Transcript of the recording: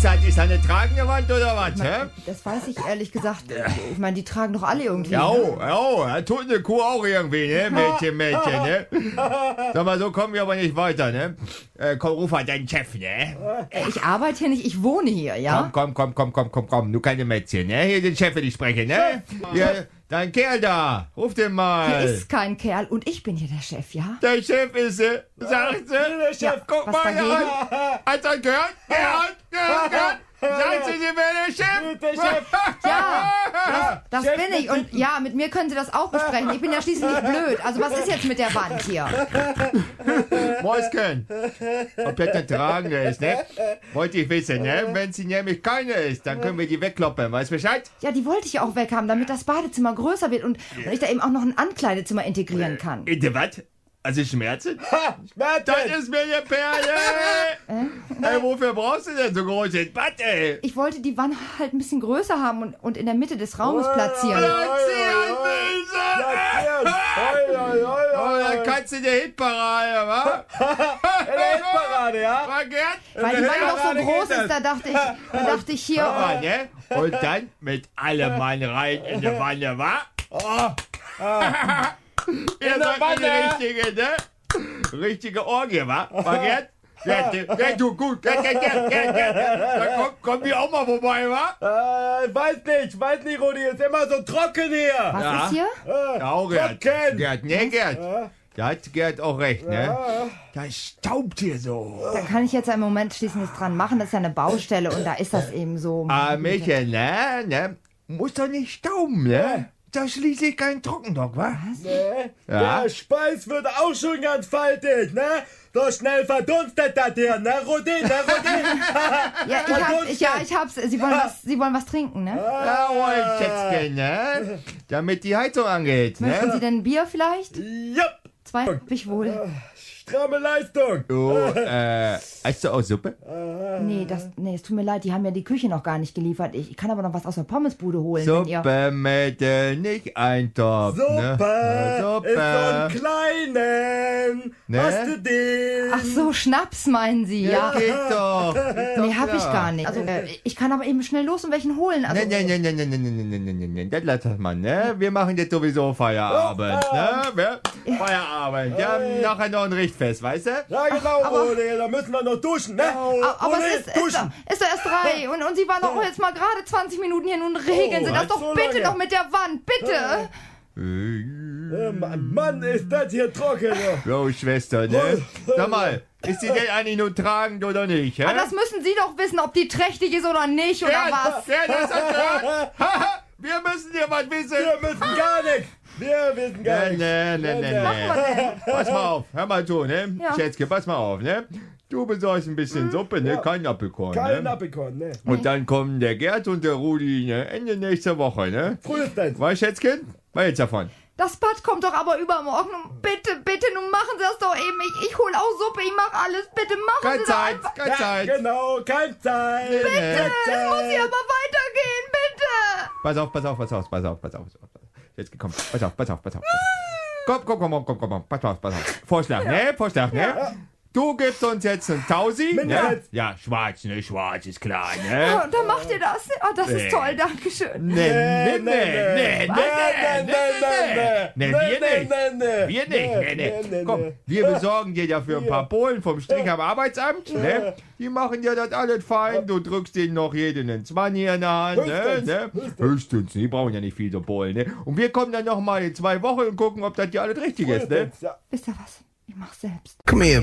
das? Ist das eine tragende Wand oder was, hä? Das weiß ich ehrlich gesagt. Ich meine, die tragen doch alle irgendwie. Ja, Ne? ja, tut eine Kuh auch irgendwie, ne? Mädchen, ne? Sag mal, so kommen wir aber nicht weiter, ne? Komm, ruf mal deinen Chef, ne? Ich arbeite hier nicht, ich wohne hier, ja? Komm, du keine Mädchen, ne? Hier den Chef will ich sprechen, ne? Hier, dein Kerl da, ruf den mal. Hier ist kein Kerl und ich bin hier der Chef, ja? Der Chef ist sie, sagt sie. Der Chef, Ja, Guck was mal dagegen? hier an. Hat er gehört? Sagt sie, sie wäre der Chef? Der Chef. Ja, das Chef, bin ich. Und ja, mit mir können Sie das auch besprechen. Ich bin ja schließlich nicht blöd. Also was ist jetzt mit der Wand hier? Mäuschen, ob das eine tragende ist, ne? Wollte ich wissen, ne? Wenn sie nämlich keine ist, dann können wir die wegkloppen, weißt du Bescheid? Ja, die wollte ich ja auch weghaben, damit das Badezimmer größer wird und ich da eben auch noch ein Ankleidezimmer integrieren kann. In der was? Also Schmerzen? Schmerzen. Das ist mir eine Perle! Ey, wofür brauchst du denn so großes Bad, ey? Ich wollte die Wand halt ein bisschen größer haben und in der Mitte des Raumes platzieren. Oh, dann kannst du die Hitparade, wa? Hitparade, ja? War Gerd? Weil die Wand doch so groß ist, da dachte ich hier... Ja, ne? Und dann mit allem Mann rein in die Wanne, wa? Ihr seid die richtige, ne? Richtige Orgie, wa? War Gerd? Gerd, du, gut. Gerd. Dann kommt die auch mal vorbei, wa? Weiß nicht, Rudi, ist immer so trocken hier. Was ist hier? Ja, auch Gerd. Trocken. Gerd. Da hat Gerd auch recht, ne? Da staubt hier so. Da kann ich jetzt im Moment schließlich nichts dran machen. Das ist ja eine Baustelle und da ist das eben so. Mädchen, ne? Muss doch nicht stauben, ne? Da ist schließlich kein Trockendock, wa? Ne? Ja. Der Speis wird auch schon ganz faltig, ne? So schnell verdunstet das hier, ne, Rudi? Ja, ich hab's. Sie wollen was trinken, ne? Jawohl, Schätzchen, ne? Damit die Heizung angeht, Möchten Sie ne? denn ein Bier vielleicht? Jupp, 2 hab ich wohl. stramme Leistung. Du, hast du auch Suppe? Nee, es tut mir leid, die haben ja die Küche noch gar nicht geliefert. Ich kann aber noch was aus der Pommesbude holen, wenn ihr... Suppe, Mädel, nicht Eintopf, Suppe, ne? Suppe. ist so ein kleinen. Ne? Hast du den? Ach so, Schnaps meinen Sie, ja? Geht doch. Nee, hab ich gar nicht. Also, ich kann aber eben schnell los und welchen holen. Also, Nee, das lass das mal, ne? Wir machen jetzt sowieso Feierabend, ne? Feierabend. Wir haben nachher noch ein Richtfest, weißt du? Ja, genau, Rudi, da müssen wir noch duschen, ne? aber Rudi, es ist doch erst 3 und Sie waren doch jetzt mal gerade 20 Minuten hier. Nun regeln Sie das doch so bitte lange. noch mit der Wand, bitte. Mann, ist das hier trocken. Jo, Schwester, ne? Sag mal, ist die denn eigentlich nur tragend oder nicht, hä? Aber das müssen Sie doch wissen, ob die trächtig ist oder nicht, oder was? Ja, das hat gehört. Wir müssen dir was wissen. Wir müssen gar nichts. Wir wissen gar nichts. Nee. Pass mal auf, hör mal zu, ne? Ja. Schätzke, pass mal auf, ne? Du besorgst ein bisschen Suppe, ne? Ja. Kein Apfelkorn, Kein ne? Apfelkorn, ne? Und dann kommen der Gerd und der Rudi, ne? Ende nächster Woche, ne? Frühestens. Weißt du, Schätzchen? Was jetzt davon? Das Bad kommt doch aber übermorgen. Nun bitte, nun machen Sie das doch eben. Ich hol auch Suppe, ich mach alles. Bitte machen Keine Sie das Zeit, einfach. keine Ja, Zeit. genau, keine Zeit. Bitte. Es muss hier aber weitergehen, bitte. Pass auf. Jetzt komm, pass auf. Komm, pass auf. Vorschlag, ne? Du gibst uns jetzt einen Tausi, ne? Mindestens. Ja, schwarz ist klar, ne? Oh, dann macht ihr das. Oh, das ist toll, danke schön. Nee, wir nicht. Komm, wir besorgen dir dafür ein paar Polen vom Strich am Arbeitsamt, ne? Die machen dir das alles fein, du drückst denen noch jeden einen 20 in der Hand, ne? Höchstens, die brauchen ja nicht viel so Polen, ne? Und wir kommen dann noch mal in 2 Wochen und gucken, ob das hier alles richtig ist, ne? Ja. Wisst ihr was? Ich mach's selbst. Come here,